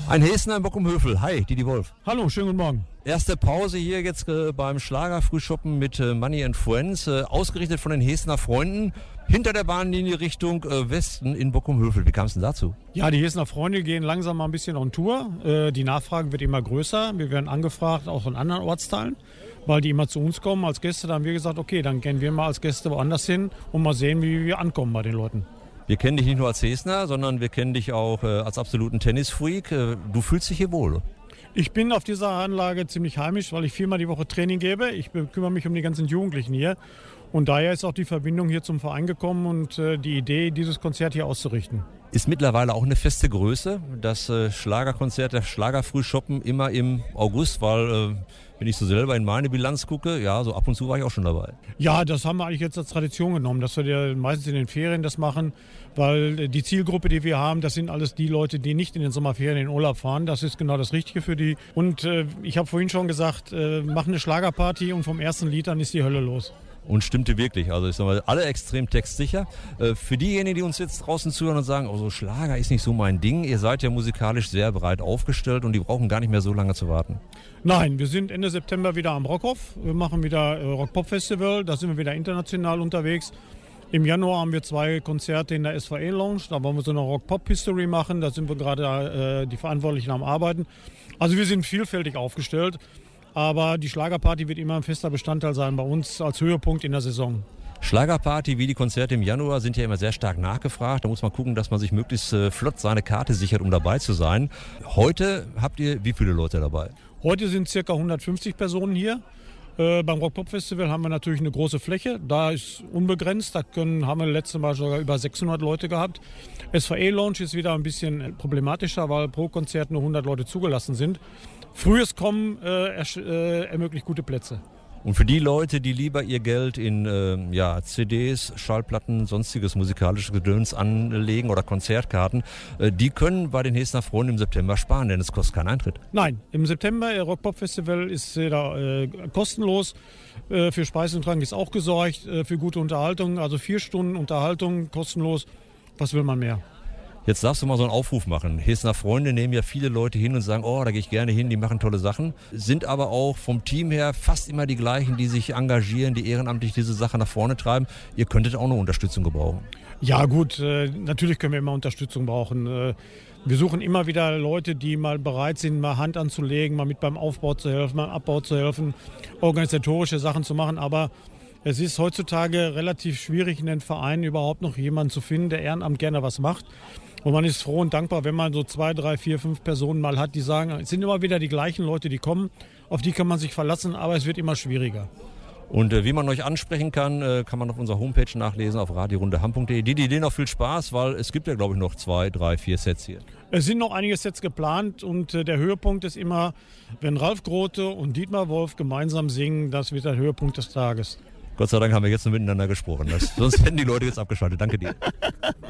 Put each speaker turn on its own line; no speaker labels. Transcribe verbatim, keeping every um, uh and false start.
Ein Hesener in Bockum-Hövel. Hi, Didi Wolf.
Hallo, schönen guten Morgen.
Erste Pause hier jetzt äh, beim Schlagerfrühschoppen mit äh, Money and Friends, äh, ausgerichtet von den Hesener Freunden, hinter der Bahnlinie Richtung äh, Westen in Bockum-Hövel. Wie kam es denn dazu?
Ja, die Hesener Freunde gehen langsam mal ein bisschen on Tour. Äh, die Nachfrage wird immer größer. Wir werden angefragt, auch von anderen Ortsteilen, weil die immer zu uns kommen als Gäste. Da haben wir gesagt, okay, dann gehen wir mal als Gäste woanders hin und mal sehen, wie wir ankommen bei den Leuten.
Wir kennen dich nicht nur als Hesener, sondern wir kennen dich auch äh, als absoluten Tennisfreak. Äh, du fühlst dich hier wohl?
Ich bin auf dieser Anlage ziemlich heimisch, weil ich viermal die Woche Training gebe. Ich kümmere mich um die ganzen Jugendlichen hier. Und daher ist auch die Verbindung hier zum Verein gekommen und äh, die Idee, dieses Konzert hier auszurichten.
Ist mittlerweile auch eine feste Größe, das äh, Schlagerkonzert, der Schlagerfrühschoppen immer im August, weil äh, wenn ich so selber in meine Bilanz gucke, ja, so ab und zu war ich auch schon dabei.
Ja, das haben wir eigentlich jetzt als Tradition genommen, dass wir ja meistens in den Ferien das machen, weil die Zielgruppe, die wir haben, das sind alles die Leute, die nicht in den Sommerferien in den Urlaub fahren. Das ist genau das Richtige für die. Und äh, ich habe vorhin schon gesagt, äh, mach eine Schlagerparty und vom ersten Lied an ist die Hölle los.
Und stimmte wirklich. Also ich sag mal, alle extrem textsicher. Äh, für diejenigen, die uns jetzt draußen zuhören und sagen, oh, so Schlager ist nicht so mein Ding, ihr seid ja musikalisch sehr breit aufgestellt und die brauchen gar nicht mehr so lange zu warten.
Nein, wir sind Ende September wieder am Rockhof. Wir machen wieder äh, Rock-Pop-Festival, da sind wir wieder international unterwegs. Im Januar haben wir zwei Konzerte in der S V E-Lounge, da wollen wir so eine Rock-Pop-History machen, da sind wir gerade äh, die Verantwortlichen am Arbeiten. Also wir sind vielfältig aufgestellt. Aber die Schlagerparty wird immer ein fester Bestandteil sein bei uns als Höhepunkt in der Saison.
Schlagerparty wie die Konzerte im Januar sind ja immer sehr stark nachgefragt. Da muss man gucken, dass man sich möglichst äh, flott seine Karte sichert, um dabei zu sein. Heute habt ihr wie viele Leute dabei?
Heute sind ca. hundertfünfzig Personen hier. Äh, beim Rock-Pop-Festival haben wir natürlich eine große Fläche. Da ist unbegrenzt. Da können, haben wir letztes Mal sogar über sechshundert Leute gehabt. S V E-Lounge ist wieder ein bisschen problematischer, weil pro Konzert nur hundert Leute zugelassen sind. Frühes Kommen äh, äh, ermöglicht gute Plätze.
Und für die Leute, die lieber ihr Geld in äh, ja, C Ds, Schallplatten, sonstiges musikalisches Gedöns anlegen oder Konzertkarten, äh, die können bei den Hesener Freunden im September sparen, denn es kostet keinen Eintritt.
Nein, im September, der Rock-Pop-Festival ist äh, kostenlos. Äh, für Speise und Trank ist auch gesorgt, äh, für gute Unterhaltung. Also vier Stunden Unterhaltung kostenlos. Was will man mehr?
Jetzt darfst du mal so einen Aufruf machen. Hesener Freunde nehmen ja viele Leute hin und sagen, oh, da gehe ich gerne hin, die machen tolle Sachen. Sind aber auch vom Team her fast immer die gleichen, die sich engagieren, die ehrenamtlich diese Sache nach vorne treiben. Ihr könntet auch eine Unterstützung gebrauchen.
Ja gut, äh, natürlich können wir immer Unterstützung brauchen. Äh, wir suchen immer wieder Leute, die mal bereit sind, mal Hand anzulegen, mal mit beim Aufbau zu helfen, beim Abbau zu helfen, organisatorische Sachen zu machen. Aber es ist heutzutage relativ schwierig, in den Vereinen überhaupt noch jemanden zu finden, der Ehrenamt gerne was macht. Und man ist froh und dankbar, wenn man so zwei, drei, vier, fünf Personen mal hat, die sagen, es sind immer wieder die gleichen Leute, die kommen, auf die kann man sich verlassen, aber es wird immer schwieriger.
Und äh, wie man euch ansprechen kann, äh, kann man auf unserer Homepage nachlesen, auf radiorundeham punkt de. Die, die denen noch viel Spaß, weil es gibt ja, glaube ich, noch zwei, drei, vier Sets hier.
Es sind noch einige Sets geplant und äh, der Höhepunkt ist immer, wenn Ralf Grote und Dietmar Wolf gemeinsam singen, das wird der Höhepunkt des Tages.
Gott sei Dank haben wir jetzt nur miteinander gesprochen, das, sonst hätten die Leute jetzt abgeschaltet. Danke dir.